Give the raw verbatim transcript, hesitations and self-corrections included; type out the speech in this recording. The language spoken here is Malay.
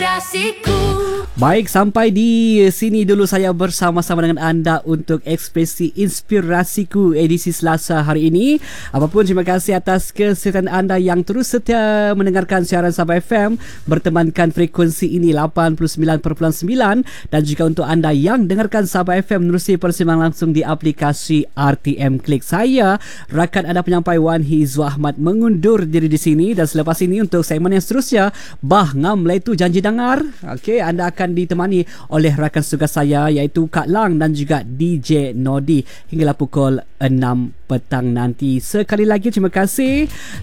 Inspirasiku. Baik, sampai di sini dulu saya bersama-sama dengan anda untuk Ekspresi Inspirasiku edisi Selasa hari ini. Apapun, terima kasih atas kesetiaan anda yang terus setia mendengarkan siaran Sabah F M, bertemankan frekuensi ini lapan puluh sembilan perpuluhan sembilan, dan juga untuk anda yang dengarkan Sabah F M menerusi persembahan langsung di aplikasi R T M Klik. Saya, rakan anda penyampai Wan Hizwa Ahmad, mengundur diri di sini, dan selepas ini untuk segmen yang seterusnya, Bah Ngam Leitu Janji Dengar. Okey, anda akan ditemani oleh rakan tugas saya iaitu Kak Lang dan juga D J Nodi hinggalah pukul enam petang nanti. Sekali lagi terima kasih.